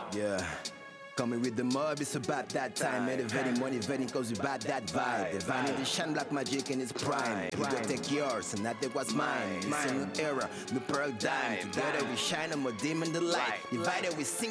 Yeah. Coming with the mob, it's about that time. Motivating, motivating, cause we bad that vibe. Divine shine black magic in its prime. You don't take yours, and I take what's mine. It's a new era, new paradigm. Together we shine, and we're dim in the light. Divided we sing.